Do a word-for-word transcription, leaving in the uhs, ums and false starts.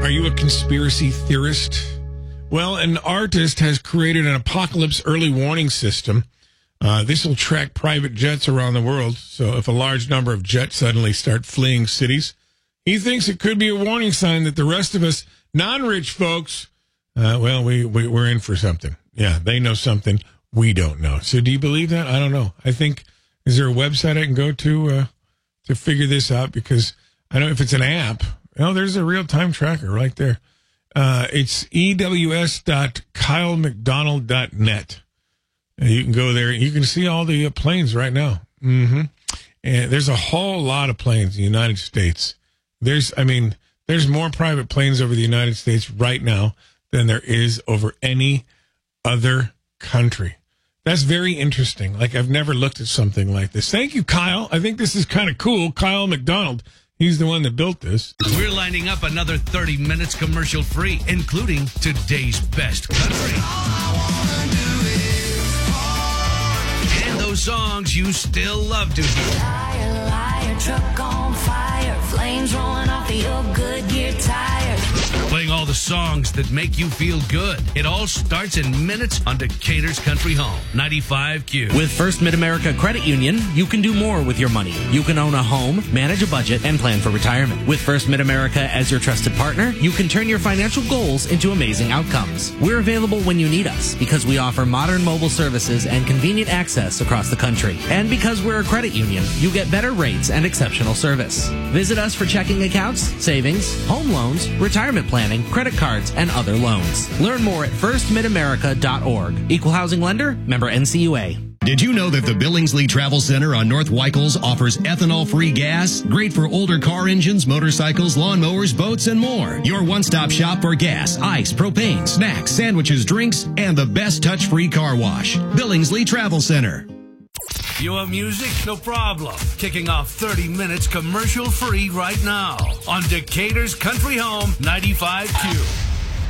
Are you a conspiracy theorist? Well, an artist has created an apocalypse early warning system. Uh, this will track private jets around the world. So if a large number of jets suddenly start fleeing cities, he thinks it could be a warning sign that the rest of us non-rich folks, uh, well, we, we, we're in for something. Yeah, they know something we don't know. So do you believe that? I don't know. I think, is there a website I can go to uh, to figure this out? Because I don't know if it's an app. Oh, there's a real-time tracker right there. Uh, it's E W S dot kyle mcdonald dot net. And you can go there. You can see all the uh, planes right now. Mm-hmm. And there's a whole lot of planes in the United States. There's, I mean, there's more private planes over the United States right now than there is over any other country. That's very interesting. Like, I've never looked at something like this. Thank you, Kyle. I think this is kind of cool. Kyle McDonald. He's the one that built this. We're lining up another thirty minutes commercial free, including today's best country. And those songs you still love to hear. Liar, liar, truck on fire, flames rolling off of your Goodyear tires. Playing all the songs that make you feel good. It all starts in minutes on Decatur's Country Home, ninety-five Q. With First Mid-America Credit Union, you can do more with your money. You can own a home, manage a budget, and plan for retirement. With First Mid-America as your trusted partner, you can turn your financial goals into amazing outcomes. We're available when you need us because we offer modern mobile services and convenient access across the country. And because we're a credit union, you get better rates and exceptional service. Visit us for checking accounts, savings, home loans, retirement planning, credit cards, and other loans. Learn more at first mid america dot org. Equal housing lender, member N C U A. Did you know that the Billingsley Travel Center on North Weichels offers ethanol-free gas? Great for older car engines, motorcycles, lawnmowers, boats, and more. Your one-stop shop for gas, ice, propane, snacks, sandwiches, drinks, and the best touch-free car wash. Billingsley Travel Center. You want music? No problem. Kicking off thirty minutes commercial free right now on Decatur's Country Home, ninety-five Q.